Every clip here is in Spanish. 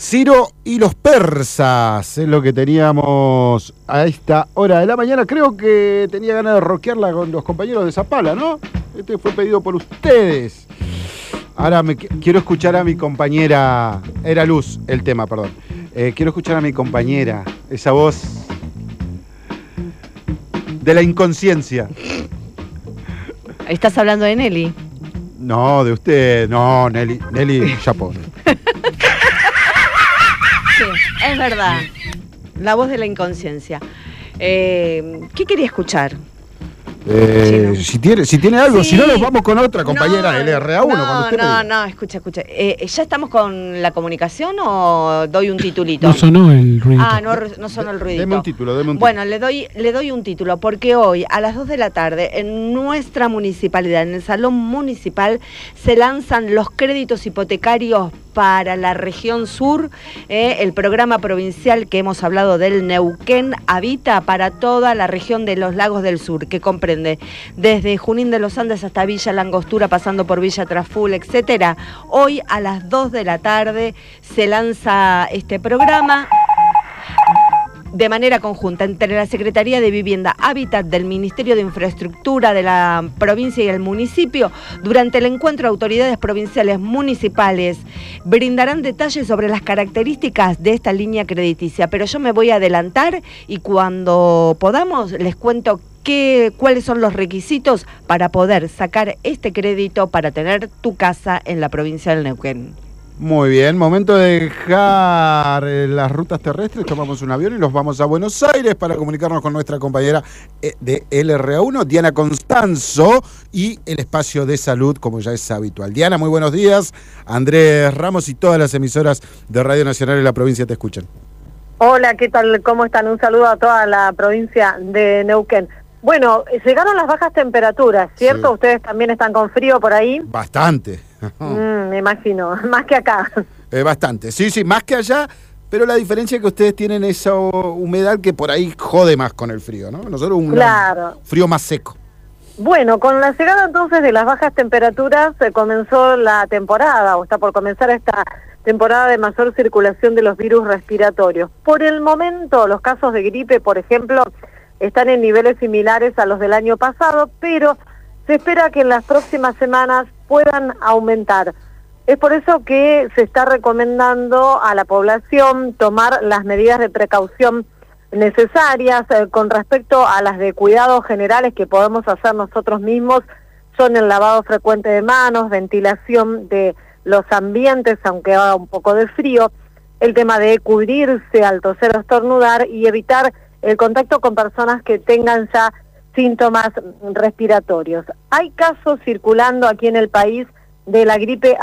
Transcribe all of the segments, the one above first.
Ciro y los persas es lo que teníamos a esta hora de la mañana. Creo que tenía ganas de rockearla con los compañeros de Zapala, ¿no? Este fue pedido por ustedes. Ahora quiero escuchar a mi compañera. Era Luz el tema, perdón. Quiero escuchar a mi compañera, esa voz de la inconsciencia. ¿Estás hablando de Nelly? No, de usted. No, Nelly Chapó. Sí, es verdad. La voz de la inconsciencia. ¿Qué quería escuchar? Si tiene algo, sí. Si no nos vamos con otra compañera del RA1. No, escucha. ¿Ya estamos con la comunicación o doy un titulito? No sonó el ruidito. No sonó el ruidito. Deme un título. Bueno, le doy un título, porque hoy a las 2 de la tarde en nuestra municipalidad, en el Salón Municipal, se lanzan los créditos hipotecarios para la región sur, el programa provincial que hemos hablado del Neuquén Habita para toda la región de los Lagos del Sur, que comprende desde Junín de los Andes hasta Villa La Angostura, pasando por Villa Traful, etcétera. Hoy a las 2 de la tarde se lanza este programa de manera conjunta entre la Secretaría de Vivienda Hábitat del Ministerio de Infraestructura de la provincia y el municipio. Durante el encuentro, autoridades provinciales municipales brindarán detalles sobre las características de esta línea crediticia, pero yo me voy a adelantar y cuando podamos les cuento cuáles son los requisitos para poder sacar este crédito para tener tu casa en la provincia del Neuquén. Muy bien, momento de dejar las rutas terrestres, tomamos un avión y nos vamos a Buenos Aires para comunicarnos con nuestra compañera de LRA1, Diana Constanzo, y el espacio de salud, como ya es habitual. Diana, muy buenos días. Andrés Ramos y todas las emisoras de Radio Nacional en la provincia te escuchan. Hola, ¿qué tal? ¿Cómo están? Un saludo a toda la provincia de Neuquén. Bueno, llegaron las bajas temperaturas, ¿cierto? Sí. ¿Ustedes también están con frío por ahí? Bastante. Me imagino, más que acá. Bastante, sí, más que allá, pero la diferencia es que ustedes tienen esa humedad que por ahí jode más con el frío, ¿no? Nosotros un frío más seco. Bueno, con la llegada entonces de las bajas temperaturas comenzó la temporada, o está por comenzar esta temporada de mayor circulación de los virus respiratorios. Por el momento, los casos de gripe, por ejemplo, están en niveles similares a los del año pasado, pero se espera que en las próximas semanas puedan aumentar. Es por eso que se está recomendando a la población tomar las medidas de precaución necesarias con respecto a las de cuidados generales que podemos hacer nosotros mismos. Son el lavado frecuente de manos, ventilación de los ambientes, aunque haga un poco de frío, el tema de cubrirse al toser o estornudar y evitar el contacto con personas que tengan ya síntomas respiratorios. Hay casos circulando aquí en el país de la gripe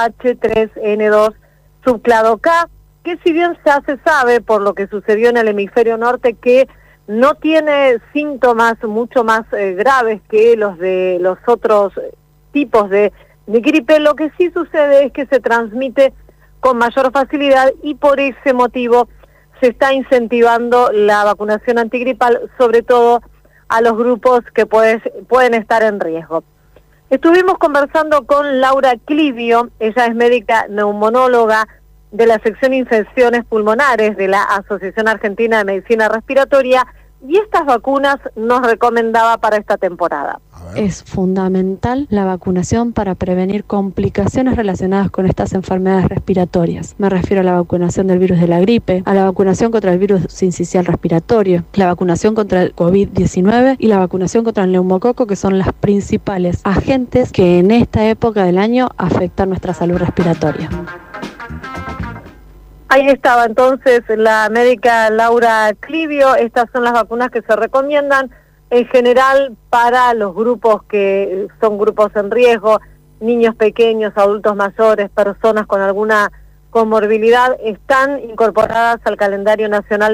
AH3N2 subclado K, que si bien ya se sabe por lo que sucedió en el hemisferio norte que no tiene síntomas mucho más graves que los de los otros tipos de gripe, lo que sí sucede es que se transmite con mayor facilidad y por ese motivo se está incentivando la vacunación antigripal, sobre todo a los grupos que pueden estar en riesgo. Estuvimos conversando con Laura Clivio, ella es médica neumonóloga de la sección Infecciones Pulmonares de la Asociación Argentina de Medicina Respiratoria, y estas vacunas nos recomendaba para esta temporada. Es fundamental la vacunación para prevenir complicaciones relacionadas con estas enfermedades respiratorias. Me refiero a la vacunación del virus de la gripe, a la vacunación contra el virus sincicial respiratorio, la vacunación contra el COVID-19 y la vacunación contra el neumococo, que son las principales agentes que en esta época del año afectan nuestra salud respiratoria. Ahí estaba entonces la médica Laura Clivio. Estas son las vacunas que se recomiendan en general para los grupos que son grupos en riesgo, niños pequeños, adultos mayores, personas con alguna comorbilidad, están incorporadas al calendario nacional